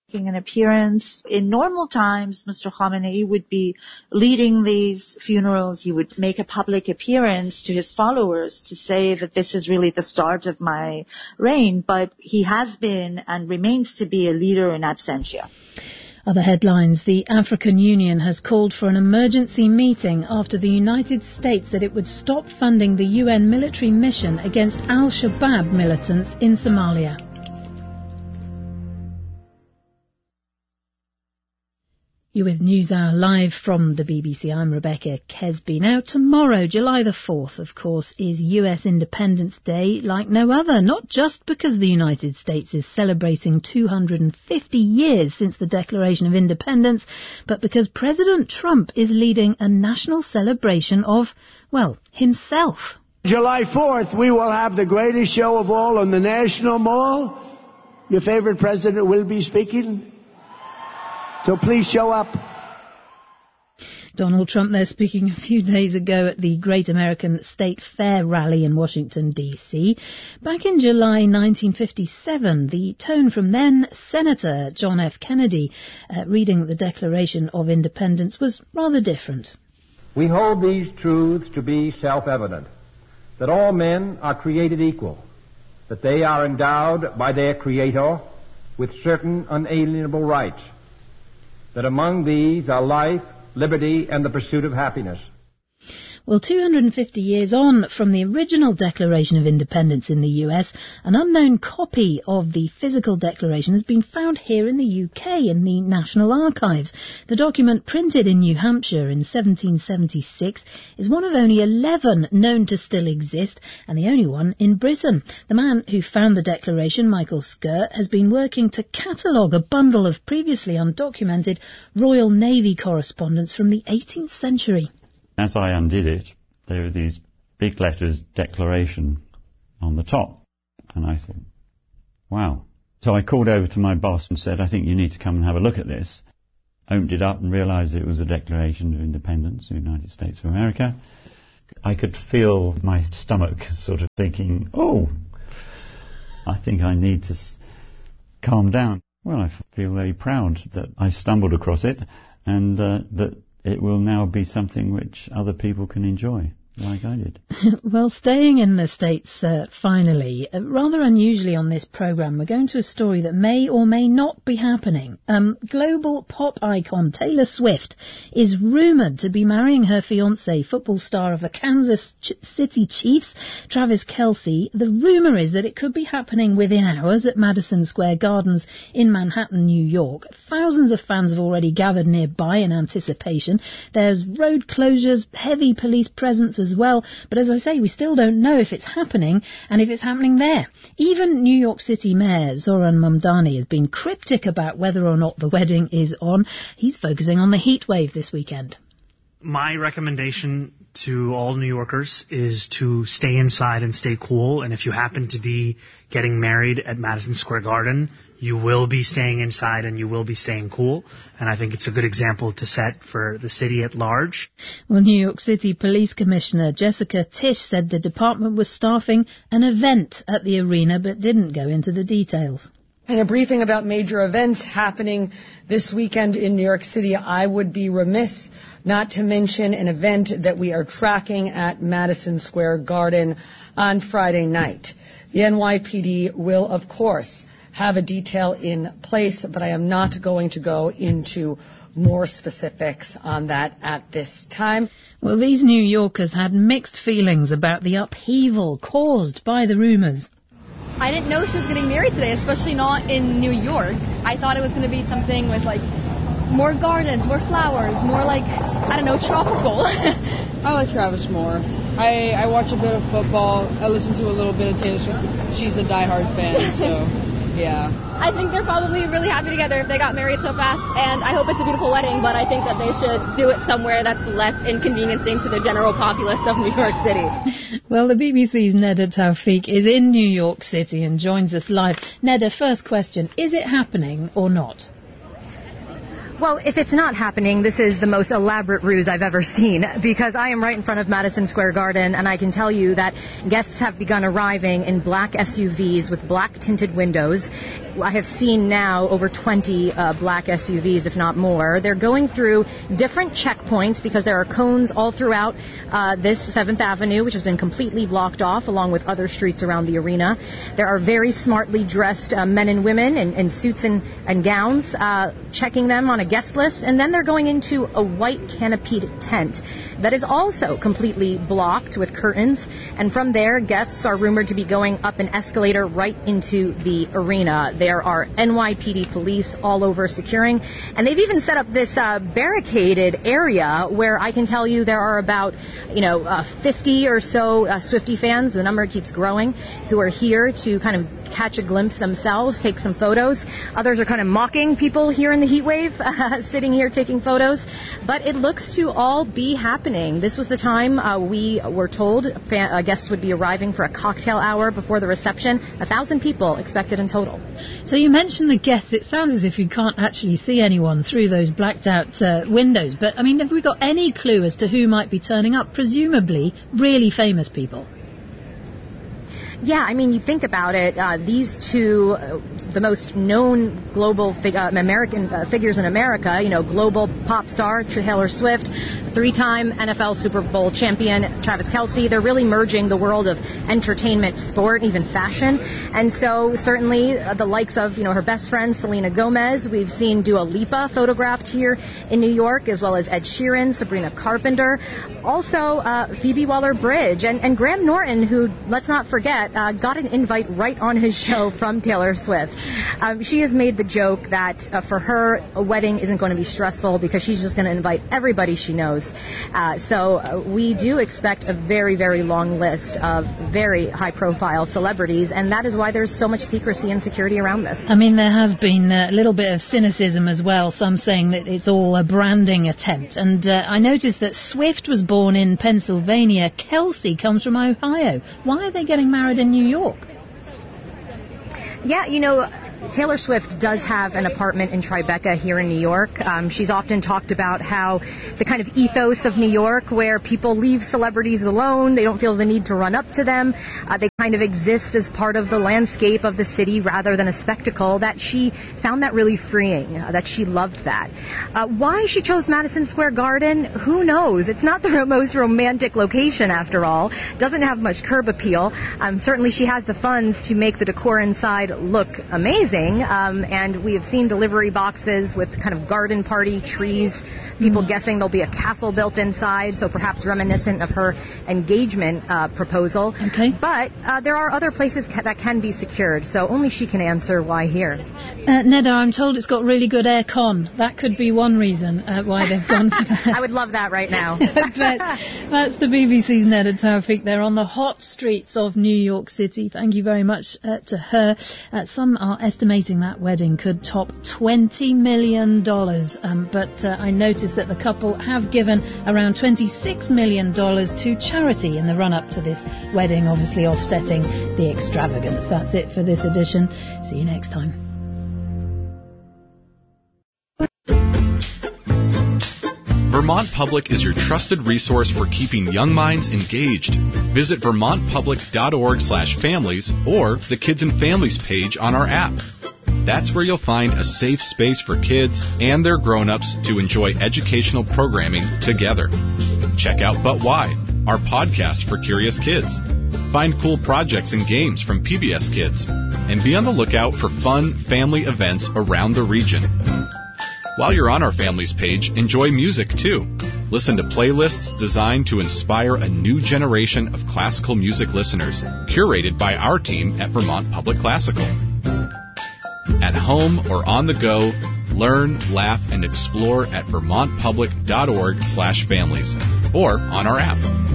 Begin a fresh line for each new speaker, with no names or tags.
An appearance. In normal times, Mr. Khamenei would be leading these funerals. He would make a public appearance to his followers to say that this is really the start of my reign, but he has been and remains to be a leader in absentia.
Other headlines. The African Union has called for an emergency meeting after the United States said it would stop funding the UN military mission against al-Shabaab militants in Somalia. You're with NewsHour live from the BBC. I'm Rebecca Kesby. Now, tomorrow, July the 4th, of course, is US Independence Day like no other, not just because the United States is celebrating 250 years since the Declaration of Independence, but because President Trump is leading a national celebration of, well, himself.
July 4th, we will have the greatest show of all on the National Mall. Your favorite president will be speaking. So please show up.
Donald Trump there speaking a few days ago at the Great American State Fair rally in Washington, D.C. Back in July 1957, the tone from then Senator John F. Kennedy reading the Declaration of Independence was rather different.
We hold these truths to be self-evident, that all men are created equal, that they are endowed by their Creator with certain unalienable rights, that among these are life, liberty, and the pursuit of happiness.
Well, 250 years on from the original Declaration of Independence in the US, an unknown copy of the physical declaration has been found here in the UK in the National Archives. The document, printed in New Hampshire in 1776, is one of only 11 known to still exist, and the only one in Britain. The man who found the declaration, Michael Skirt, has been working to catalogue a bundle of previously undocumented Royal Navy correspondence from the 18th century.
As I undid it, there were these big letters, declaration, on the top. And I thought, wow. So I called over to my boss and said, I think you need to come and have a look at this. Opened it up and realised it was a Declaration of Independence of the United States of America. I could feel my stomach sort of thinking, oh, I think I need to calm down. Well, I feel very proud that I stumbled across it and that it will now be something which other people can enjoy, like I did.
Well, staying in the States, finally, rather unusually on this programme, we're going to a story that may or may not be happening. Global pop icon Taylor Swift is rumoured to be marrying her fiancé, football star of the Kansas City Chiefs, Travis Kelce. The rumour is that it could be happening within hours at Madison Square Gardens in Manhattan, New York. Thousands of fans have already gathered nearby in anticipation. There's road closures, heavy police presence as well, but as I say, we still don't know if it's happening and if it's happening there. Even New York City Mayor Zoran Mamdani has been cryptic about whether or not the wedding is on. He's focusing on the heat wave this weekend.
My recommendation to all New Yorkers is to stay inside and stay cool, and if you happen to be getting married at Madison Square Garden, you will be staying inside and you will be staying cool, and I think it's a good example to set for the city at large.
Well, New York City Police Commissioner Jessica Tisch said the department was staffing an event at the arena but didn't go into the details.
In a briefing about major events happening this weekend in New York City, I would be remiss not to mention an event that we are tracking at Madison Square Garden on Friday night. The NYPD will, of course, have a detail in place, but I am not going to go into more specifics on that at this time.
Well, these New Yorkers had mixed feelings about the upheaval caused by the rumours.
I didn't know she was getting married today, especially not in New York. I thought it was going to be something with, like, more gardens, more flowers, more, like, I don't know, tropical.
I like Travis more. I watch a bit of football. I listen to a little bit of Taylor Swift. She's a diehard fan, so, yeah.
I think they're probably really happy together if they got married so fast, and I hope it's a beautiful wedding, but I think that they should do it somewhere that's less inconveniencing to the general populace of New York City.
Well, the BBC's Neda Tawfiq is in New York City and joins us live. Neda, first question, is it happening or not?
Well, if it's not happening, this is the most elaborate ruse I've ever seen, because I am right in front of Madison Square Garden, and I can tell you that guests have begun arriving in black SUVs with black tinted windows. I have seen now over 20 black SUVs, if not more. They're going through different checkpoints because there are cones all throughout this 7th Avenue, which has been completely blocked off, along with other streets around the arena. There are very smartly dressed men and women in suits and gowns, checking them on a guest list, and then they're going into a white canopied tent that is also completely blocked with curtains, and from there, guests are rumored to be going up an escalator right into the arena. There are NYPD police all over securing, and they've even set up this barricaded area where I can tell you there are about 50 or so Swiftie fans, the number keeps growing, who are here to kind of catch a glimpse themselves, take some photos. Others are kind of mocking people here in the heat wave, sitting here taking photos. But it looks to all be happening. This was the time we were told guests would be arriving for a cocktail hour before the reception. 1,000 people expected in total.
So you mentioned the guests. It sounds as if you can't actually see anyone through those blacked out windows. But, I mean, have we got any clue as to who might be turning up? Presumably really famous people.
Yeah, I mean, you think about it, these two, the most known global American figures in America, global pop star Taylor Swift, 3-time NFL Super Bowl champion Travis Kelce, they're really merging the world of entertainment, sport, even fashion. And so certainly the likes of, her best friend Selena Gomez, we've seen Dua Lipa photographed here in New York, as well as Ed Sheeran, Sabrina Carpenter, also Phoebe Waller-Bridge, and Graham Norton, who, let's not forget, got an invite right on his show from Taylor Swift. She has made the joke that for her, a wedding isn't going to be stressful because she's just going to invite everybody she knows. So we do expect a very, very long list of very high-profile celebrities, and that is why there's so much secrecy and security around this.
I mean, there has been a little bit of cynicism as well, some saying that it's all a branding attempt. And I noticed that Swift was born in Pennsylvania. Kelce comes from Ohio. Why are they getting married in New York?
Yeah, Taylor Swift does have an apartment in Tribeca here in New York. She's often talked about how the kind of ethos of New York where people leave celebrities alone, they don't feel the need to run up to them, they kind of exist as part of the landscape of the city rather than a spectacle, that she found that really freeing, that she loved that. Why she chose Madison Square Garden, who knows? It's not the most romantic location after all, doesn't have much curb appeal. Certainly she has the funds to make the decor inside look amazing. And we have seen delivery boxes with kind of garden party trees, people guessing there'll be a castle built inside, so perhaps reminiscent of her engagement proposal. Okay. But there are other places that can be secured, so only she can answer why here.
Neda, I'm told it's got really good air con. That could be one reason why they've gone for that.
I would love that right now.
That's the BBC's Neda Tawfik there on the hot streets of New York City. Thank you very much to her. Some are estimating that wedding could top $20 million, but I noticed that the couple have given around $26 million to charity in the run-up to this wedding, obviously offsetting the extravagance. That's it for this edition. See you next time.
Vermont Public is your trusted resource for keeping young minds engaged. Visit vermontpublic.org/families or the Kids and Families page on our app. That's where you'll find a safe space for kids and their grown-ups to enjoy educational programming together. Check out But Why, our podcast for curious kids. Find cool projects and games from PBS Kids. And be on the lookout for fun family events around the region. While you're on our Families page, enjoy music too. Listen to playlists designed to inspire a new generation of classical music listeners, curated by our team at Vermont Public Classical. At home or on the go, learn, laugh, and explore at vermontpublic.org/families or on our app.